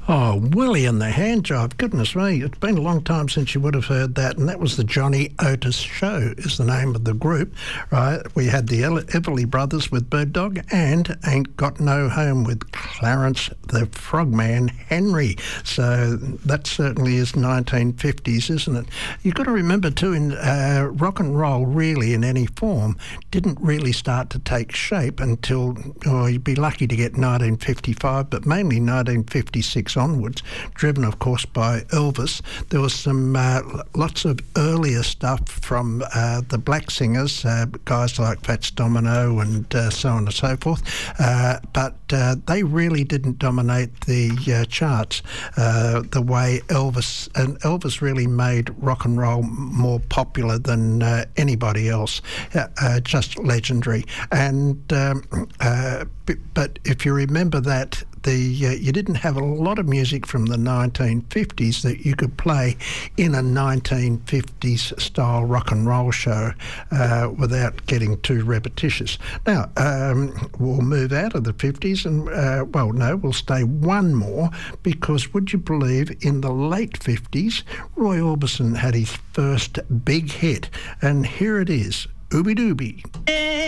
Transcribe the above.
Oh, Willie and the Handjive. Goodness me, it's been a long time since you would have heard that, and that was the Johnny Otis Show is the name of the group, right? We had the Everly Brothers with Bird Dog and Ain't Got No Home with Clarence the Frogman Henry. So that certainly is 1950s, isn't it? You've got to remember too, in rock and roll really in any form didn't really start to take shape until, you'd be lucky to get 1955, but mainly 1956 onwards, driven of course by Elvis. There was some lots of earlier stuff from the black singers, guys like Fats Domino and so on and so forth, but they really didn't dominate the charts the way Elvis really made rock and roll more popular than anybody else, just legendary. And but if you remember that you didn't have a lot of music from the 1950s that you could play in a 1950s style rock and roll show without getting too repetitious. Now, we'll move out of the 50s and, we'll stay one more, because would you believe in the late 50s, Roy Orbison had his first big hit, and here it is, Ooby Dooby.